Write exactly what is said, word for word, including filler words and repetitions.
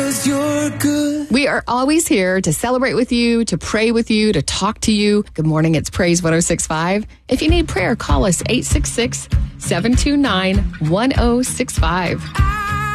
'cause you're good. We are always here to celebrate with you, to pray with you, to talk to you. Good morning, it's Praise one oh six point five. If you need prayer, call us eight six six, seven two nine, one oh six five.